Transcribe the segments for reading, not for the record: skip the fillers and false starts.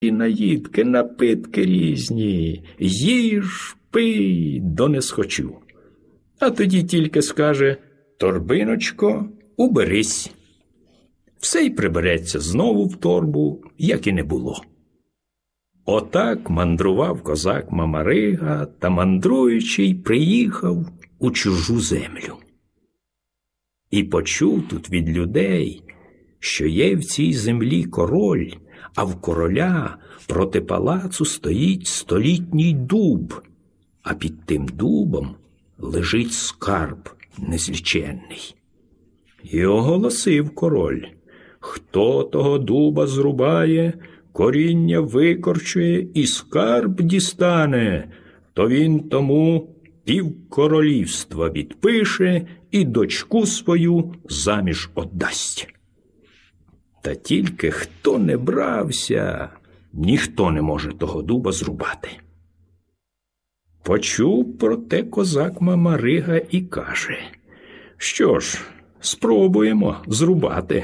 і наїдки, напитки різні. Їж, пий, до не схочу. А тоді тільки скаже: торбиночко, уберись. Все й прибереться знову в торбу, як і не було. Отак мандрував козак Мамарига, та мандруючи й приїхав у чужу землю. І почув тут від людей, що є в цій землі король, а в короля проти палацу стоїть столітній дуб, а під тим дубом лежить скарб незліченний. І оголосив король: хто того дуба зрубає, коріння викорчує і скарб дістане, то він тому півкоролівства відпише і дочку свою заміж отдасть. Та тільки хто не брався, ніхто не може того дуба зрубати. Почув про те козак Мамарига і каже: що ж, спробуємо зрубати.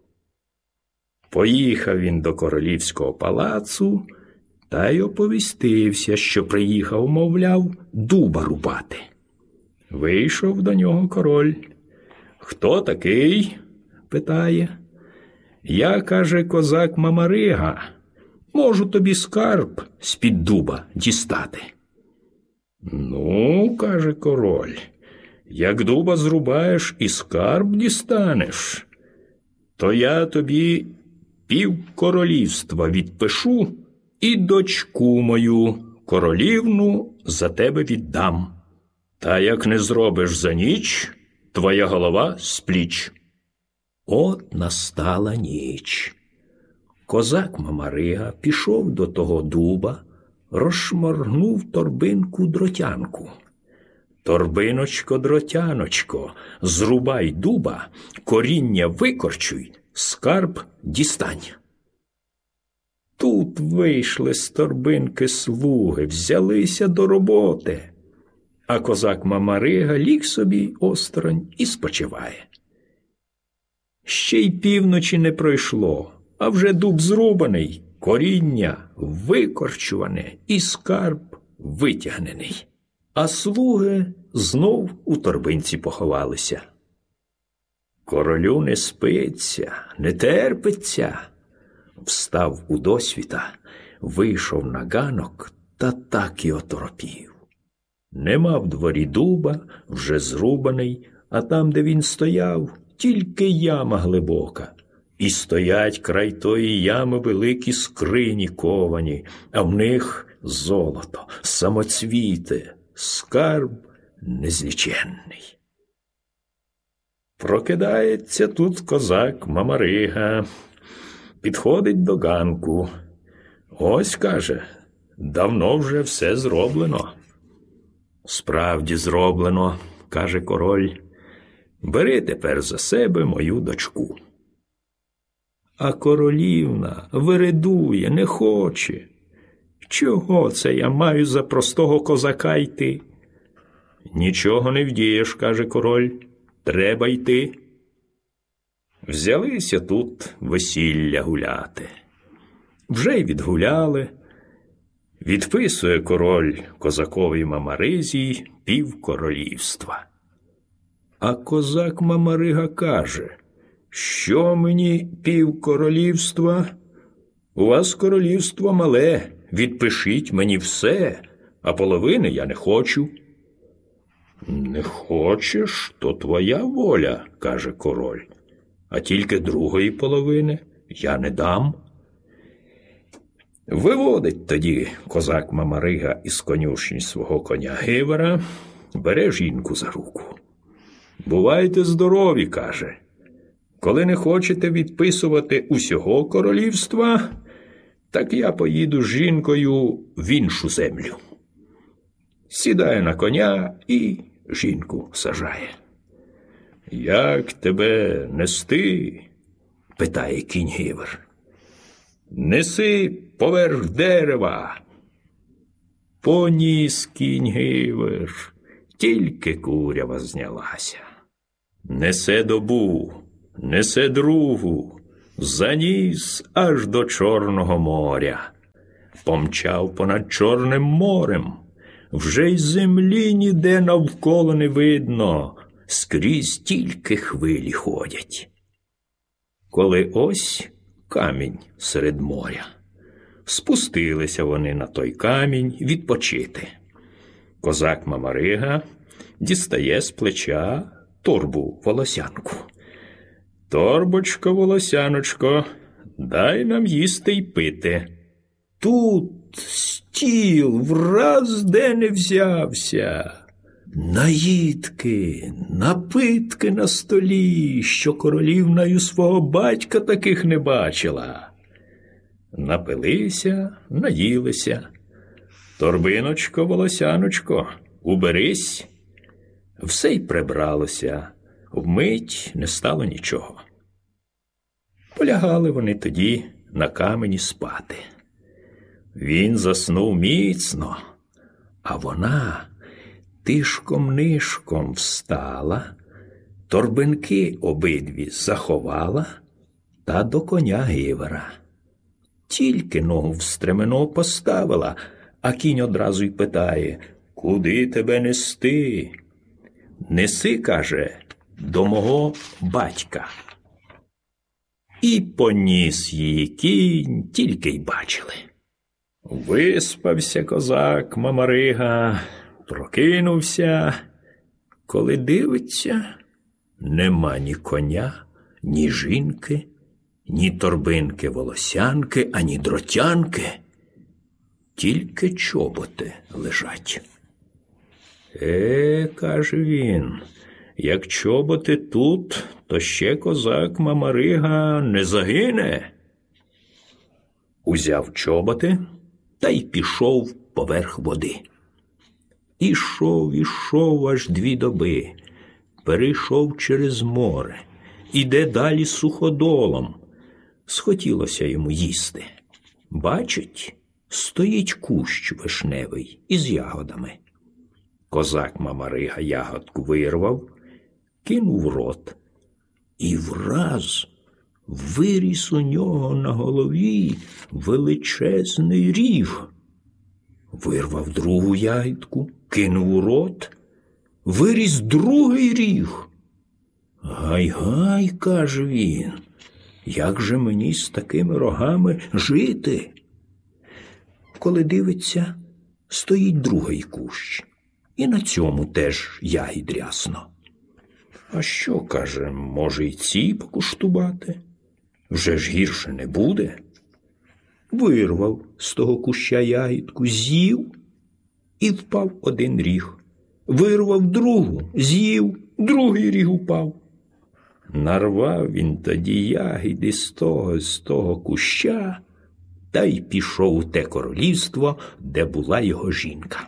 Поїхав він до королівського палацу та й оповістився, що приїхав, мовляв, дуба рубати. Вийшов до нього король. «Хто такий?» – питає. «Я, – каже, козак Мамарига, можу тобі скарб з-під дуба дістати». «Ну, – каже король, – як дуба зрубаєш і скарб дістанеш, то я тобі півкоролівства відпишу і дочку мою королівну за тебе віддам. Та як не зробиш за ніч, твоя голова з пліч». От настала ніч. Козак Мамарига пішов до того дуба, розшморгнув торбинку дротянку. «Торбиночко, дротяночко, зрубай дуба, коріння викорчуй, скарб дістань». Тут вийшли з торбинки слуги, взялися до роботи, а козак Мамарига ліг собі осторонь і спочиває. Ще й півночі не пройшло, а вже дуб зрубаний, коріння викорчуване і скарб витягнений. А слуги знов у торбинці поховалися. Королю не спиться, не терпиться. Встав удосвіта, вийшов на ганок та так і оторопів. Нема в дворі дуба, вже зрубаний, а там, де він стояв, тільки яма глибока. І стоять край тої ями великі скрині ковані, а в них золото, самоцвіти, скарб незліченний. Прокидається тут козак Мамарига, підходить до ганку. «Ось, – каже, – давно вже все зроблено». «Справді зроблено, – каже король, – бери тепер за себе мою дочку». А королівна виридує, не хоче. «Чого це я маю за простого козака йти?» «Нічого не вдієш, – каже король, – треба йти». Взялися тут весілля гуляти. Вже й відгуляли. Відписує король козакові Мамаризі півкоролівства. А козак Мамарига каже: «Що мені півкоролівства? У вас королівство мале, відпишіть мені все, а половини я не хочу». «Не хочеш, то твоя воля, – каже король, – а тільки другої половини я не дам». Виводить тоді козак Мамарига із конюшні свого коня Гивера, бере жінку за руку. «Бувайте здорові, – каже, – коли не хочете відписувати усього королівства, так я поїду з жінкою в іншу землю». Сідає на коня і жінку сажає. «Як тебе нести?» – питає кінь Гивер. «Неси поверх дерева». Поніс кінь Гивер, тільки курява знялася. Несе добу, несе другу, заніс аж до Чорного моря. помчав понад Чорним морем. Вже й землі ніде навколо не видно, скрізь тільки хвилі ходять. Коли ось камінь серед моря. Спустилися вони на той камінь відпочити. Козак Мамарига дістає з плеча торбу-волосянку. «Торбочко, волосяночко, дай нам їсти й пити». Тут стіл враз де не взявся. Наїдки, напитки на столі, що королівна й у свого батька таких не бачила. Напилися, наїлися. «Торбиночко, волосяночко, уберись». Все й прибралося, вмить не стало нічого. Полягали вони тоді на камені спати. Він заснув міцно, а вона тишком-нишком встала, торбинки обидві заховала та до коня Гивера. Тільки ногу в стремено поставила, а кінь одразу й питає: «Куди тебе нести?» «Неси, – каже, – до мого батька». І поніс її кінь, тільки й бачили. Виспався козак Мамарига, прокинувся, коли дивиться, нема ні коня, ні жінки, ні торбинки-волосянки, ані дротянки, тільки чоботи лежать. Каже він, як чоботи тут, то ще козак Мамарига не загине. Узяв чоботи та й пішов поверх води. Ішов аж 2 доби, перейшов через море, іде далі суходолом. Схотілося йому їсти. Бачить, стоїть кущ вишневий із ягодами. Козак Мамарига ягодку вирвав, кинув в рот, і враз виріс у нього на голові величезний ріг. Вирвав другу ягідку, кинув у рот, виріс другий ріг. «Гай-гай, – каже він, – як же мені з такими рогами жити?» Коли дивиться, стоїть другий кущ, і на цьому теж ягід рясно. «А що, – каже, – може й ці покуштувати? Вже ж гірше не буде». Вирвав з того куща ягідку, з'їв, і впав один ріг. Вирвав другу, з'їв, другий ріг упав. Нарвав він тоді ягіди з того куща, та й пішов у те королівство, де була його жінка.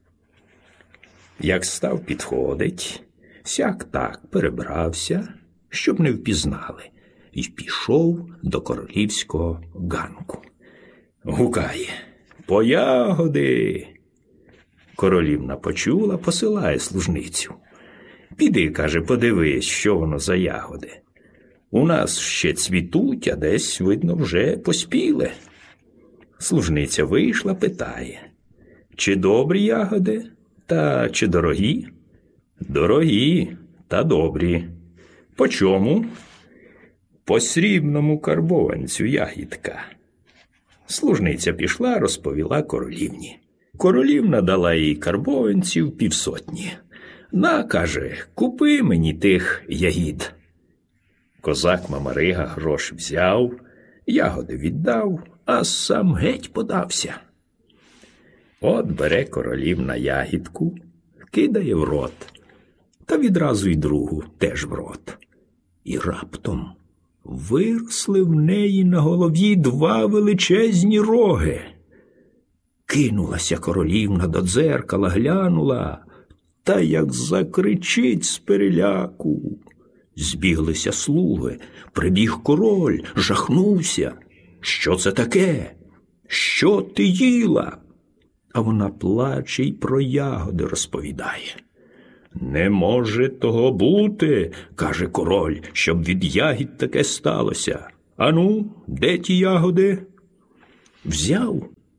Як став підходить, сяк-так перебрався, щоб не впізнали, і пішов до королівського ганку. Гукає: «По ягоди!» Королівна почула, посилає служницю. «Піди, – каже, – подивись, що воно за ягоди. У нас ще цвітуть, а десь, видно, вже поспіли». Служниця вийшла, питає: «Чи добрі ягоди, та чи дорогі?» «Дорогі, та добрі». «По чому?» «По срібному карбованцю ягідка». Служниця пішла, розповіла королівні. Королівна дала їй карбованців 500. «На, – каже, – купи мені тих ягід». Козак Мамарига гроші взяв, ягоди віддав, а сам геть подався. От бере королівна ягідку, кидає в рот, та відразу й другу теж в рот. І раптом виросли в неї на голові 2 величезні роги. Кинулася королівна до дзеркала, глянула, та як закричить з переляку. Збіглися слуги, прибіг король, жахнувся. «Що це таке? Що ти їла?» А вона плаче й про ягоди розповідає. «Не може того бути, – каже король, – щоб від ягід таке сталося. Ану, де ті ягоди?» Взяв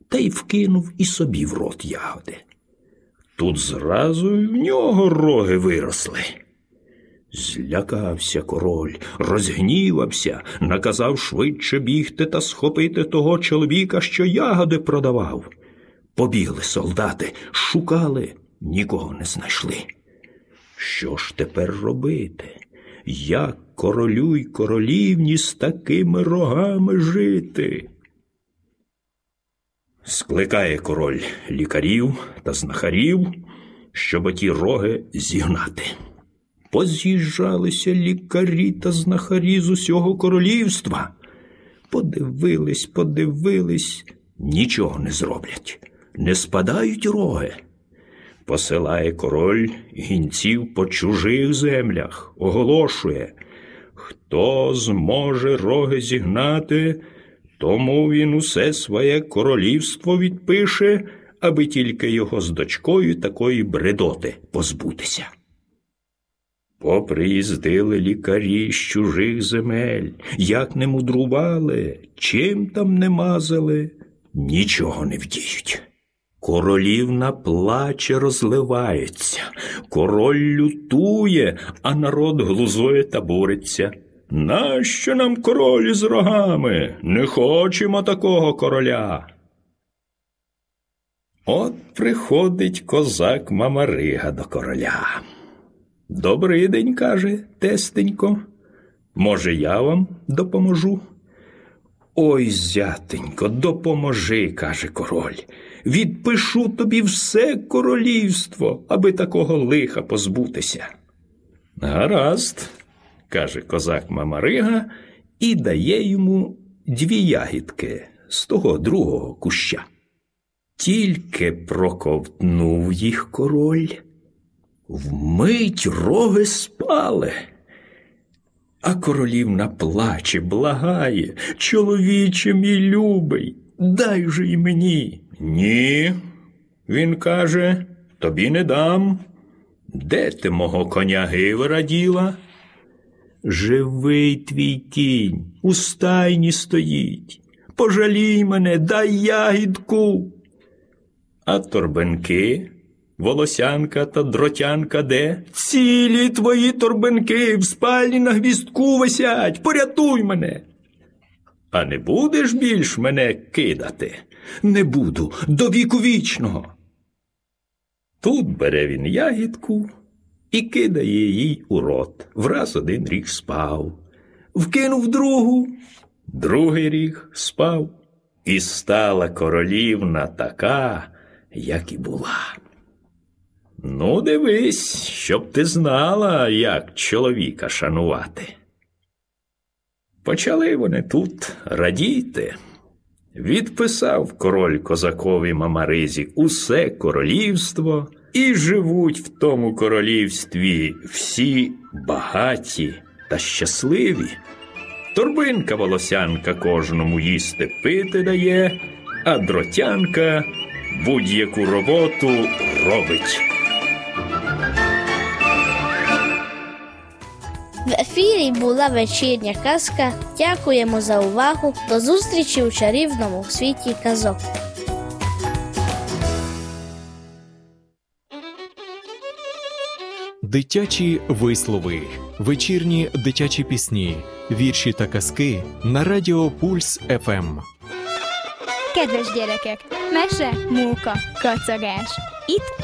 та й вкинув і собі в рот ягоди. Тут зразу й в нього роги виросли. Злякався король, розгнівався, наказав швидше бігти та схопити того чоловіка, що ягоди продавав. Побігли солдати, шукали, нікого не знайшли. Що ж тепер робити? Як королю й королівні з такими рогами жити? Скликає король лікарів та знахарів, щоб оті роги зігнати. Поз'їжджалися лікарі та знахарі з усього королівства. Подивились, нічого не зроблять. Не спадають роги. Посилає король гінців по чужих землях, оголошує: хто зможе роги зігнати, тому він усе своє королівство відпише, аби тільки його з дочкою такої бредоти позбутися. Поприїздили лікарі з чужих земель, як не мудрували, чим там не мазали, нічого не вдіють. Королівна плаче, розливається, король лютує, а народ глузує та буриться. Нащо нам король із рогами? Не хочемо такого короля. От приходить козак Мамарига до короля. «Добрий день», – каже тестенько, – «може, я вам допоможу?» «Ой, зятенько, допоможи», – каже король, – «відпишу тобі все королівство, аби такого лиха позбутися». «Гаразд», – каже козак Мамарига і дає йому 2 ягідки з того другого куща. Тільки проковтнув їх король, вмить роги спали. А королівна плаче, благає: «Чоловіче мій любий, дай же й мені». «Ні», – він каже, – «тобі не дам. Де ти мого коня Гивера діла?» «Живий твій кінь, у стайні стоїть. Пожалій мене, дай ягідку». «А торбинки, волосянка та дротянка де?» «Цілі твої торбинки в спальні на гвіздку висять, порятуй мене». «А не будеш більш мене кидати?» «Не буду, до віку вічного». Тут бере він ягідку і кидає їй у рот. Враз 1 ріг спав. Вкинув другу, другий ріг спав. І стала королівна така, як і була. Ну, дивись, щоб ти знала, як чоловіка шанувати. Почали вони тут радіти. Відписав король козакові Мамаризі усе королівство, і живуть в тому королівстві всі багаті та щасливі. Торбинка волосянка кожному їсти пити дає, а дротянка будь-яку роботу робить. В ефірі була вечірня казка. Дякуємо за увагу. До зустрічі у чарівному світі казок. Дитячі вислови, вечірні дитячі пісні, вірші та казки на Радіо Пульс ФМ. Kedves gyerekek, mese, móka, kacagás. Itt